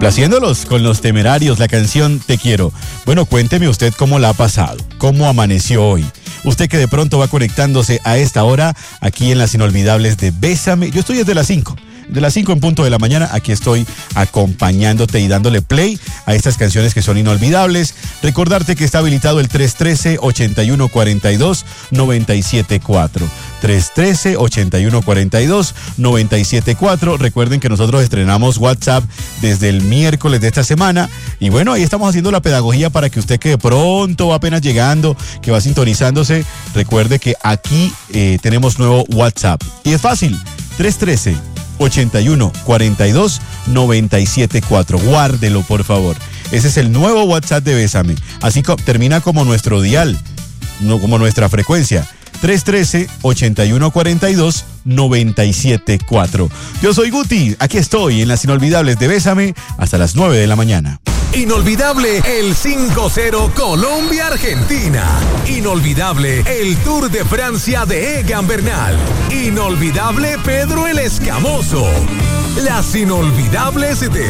Complaciéndolos con Los Temerarios, la canción Te Quiero. Bueno, cuénteme usted cómo la ha pasado, cómo amaneció hoy. Usted que de pronto va conectándose a esta hora, aquí en las inolvidables de Bésame. Yo estoy desde las 5. De las 5 en punto de la mañana, aquí estoy acompañándote y dándole play a estas canciones que son inolvidables. Recordarte que está habilitado el 313-8142-974. 313-8142-974. Recuerden que nosotros estrenamos WhatsApp desde el miércoles de esta semana. Y bueno, ahí estamos haciendo la pedagogía para que usted que de pronto va apenas llegando, que va sintonizándose, recuerde que aquí tenemos nuevo WhatsApp. Y es fácil, 313-8142-974. Guárdelo, por favor. Ese es el nuevo WhatsApp de Bésame. Así termina como nuestro dial, no como nuestra frecuencia. 313-8142-974. Yo soy Guti, aquí estoy en las inolvidables de Bésame hasta las 9 de la mañana. Inolvidable el 5-0 Colombia-Argentina. Inolvidable el Tour de Francia de Egan Bernal. Inolvidable Pedro el Escamoso. Las inolvidables de